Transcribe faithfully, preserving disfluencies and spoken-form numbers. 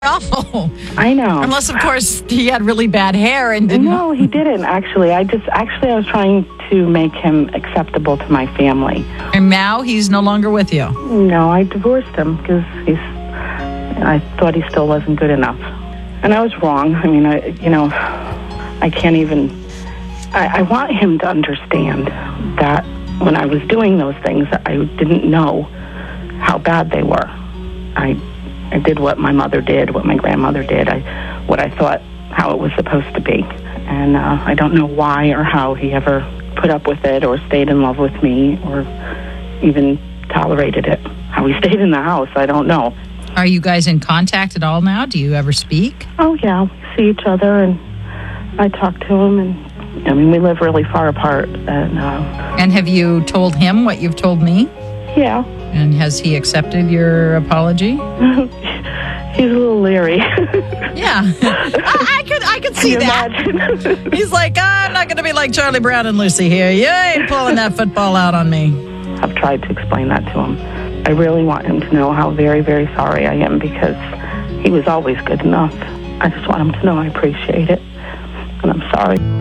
awful. I know. Unless, of course, he had really bad hair and didn't. No, he didn't, actually. I just, actually, I was trying to make him acceptable to my family. And now he's no longer with you. No, I divorced him because he's, I thought he still wasn't good enough. And I was wrong. I mean, I, you know, I can't even, I, I want him to understand that when I was doing those things, I didn't know how bad they were. I I did what my mother did, what my grandmother did, I, what I thought how it was supposed to be. And uh, I don't know why or how he ever put up with it or stayed in love with me or even tolerated it. How he stayed in the house, I don't know. Are you guys in contact at all now? Do you ever speak? Oh, yeah. We see each other, and I talk to him. And I mean, we live really far apart. And, uh, and have you told him what you've told me? Yeah. And has he accepted your apology? He's a little leery. Yeah. I, I could I could see that. He's like, ah, I'm not going to be like Charlie Brown and Lucy here. You ain't pulling that football out on me. I've tried to explain that to him. I really want him to know how very, very sorry I am because he was always good enough. I just want him to know I appreciate it. And I'm sorry.